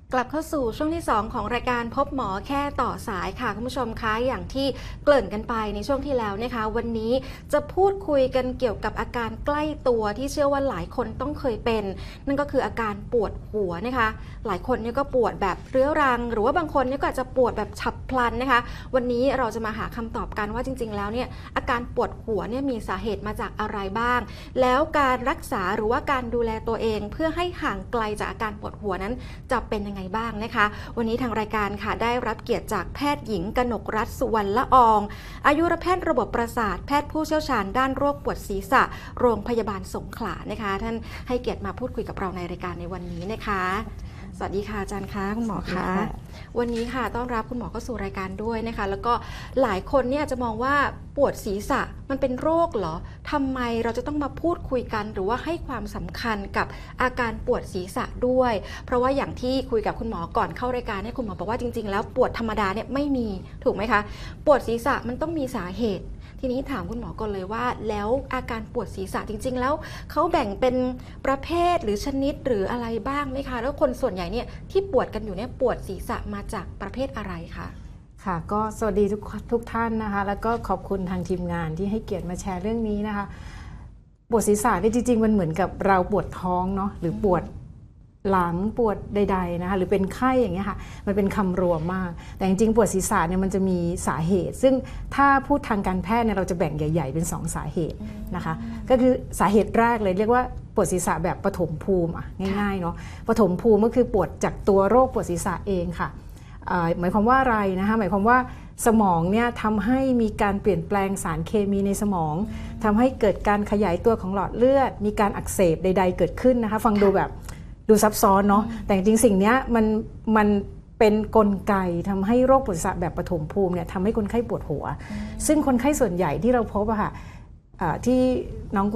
กลับเข้าสู่ช่วงที่2ของรายการพบหมอแค่ต่อสายค่ะคุณผู้ชมคะอย่างที่เกริ่นกันไปในช่วงที่แล้วนะคะวันนี้จะพูดคุยกันเกี่ยวกับอาการใกล้ตัวที่เชื่อว่าหลายคนต้องเคยเป็นนั่นก็คืออาการปวดหัวนะคะหลายคนเนี่ยก็ปวดแบบเรื้อรังหรือว่าบางคนเนี่ยก็อาจจะปวดแบบฉับพลันนะคะวันนี้เราจะมาหาคำตอบกันว่าจริงๆแล้วเนี่ยอาการปวดหัวเนี่ยมีสาเหตุมาจากอะไรบ้างแล้วการรักษาหรือว่าการดูแลตัวเองเพื่อให้ห่างไกลจากอาการปวดหัวนั้นจะเป็นยังไงบ้างนะคะวันนี้ทางรายการค่ะได้รับเกียรติจากแพทย์หญิงกนกรัตน์สุวรรณละอองอายุรแพทย์ระบบประสาทแพทย์ผู้เชี่ยวชาญด้านโรคปวดศีรษะโรงพยาบาลสงขลานะคะท่านให้เกียรติมาพูดคุยกับเราในรายการในวันนี้นะคะสวัสดีค่ะอาจารย์คะคุณหมอคะวันนี้ค่ะต้อนรับคุณหมอเข้าสู่รายการด้วยนะคะแล้วก็หลายคนเนี่ยจะมองว่าปวดศีรษะมันเป็นโรคเหรอทำไมเราจะต้องมาพูดคุยกันหรือว่าให้ความสำคัญกับอาการปวดศีรษะด้วยเพราะว่าอย่างที่คุยกับคุณหมอก่อนเข้ารายการเนี่ยคุณหมอบอกว่าจริงๆแล้วปวดธรรมดาเนี่ยไม่มีถูกไหมคะปวดศีรษะมันต้องมีสาเหตุทีนี้ถามคุณหมอก่อนเลยว่าแล้วอาการปวดศีรษะจริงๆแล้วเขาแบ่งเป็นประเภทหรือชนิดหรืออะไรบ้างไหมคะแล้วคนส่วนใหญ่เนี่ยที่ปวดกันอยู่เนี่ยปวดศีรษะมาจากประเภทอะไรคะค่ะก็สวัสดีทุกท่านนะคะแล้วก็ขอบคุณทางทีมงานที่ให้เกียรติมาแชร์เรื่องนี้นะคะปวดศีรษะนี่จริงๆมันเหมือนกับเราปวดท้องเนาะหรือปวดหลังปวดใดๆนะคะหรือเป็นไข้อย่างเงี้ยค่ะมันเป็นคำรวมมากแต่จริงๆปวดศีรษะเนี่ยมันจะมีสาเหตุซึ่งถ้าพูดทางการแพทย์เนี่ยเราจะแบ่งใหญ่ๆเป็น2สาเหตุนะคะก็คือสาเหตุแรกเลยเรียกว่าปวดศีรษะแบบปฐมภูมิง่ายๆเนาะปฐมภูมิก็คือปวดจากตัวโรคปวดศีรษะเองค่ะหมายความว่าอะไรนะคะหมายความว่าสมองเนี่ยทำให้มีการเปลี่ยนแปลงสารเคมีในสมองทำให้เกิดการขยายตัวของหลอดเลือดมีการอักเสบใดๆเกิดขึ้นนะคะฟังดูซับซ้อนเนาะแต่จริงๆสิ่งนี้มันเป็นกลไกทำให้โรคปวดศีรษะแบบปฐมภูมิเนี่ยทำให้คนไข้ปวดหัวซึ่งคนไข้ส่วนใหญ่ที่เราพบอะค่ะที่น้อง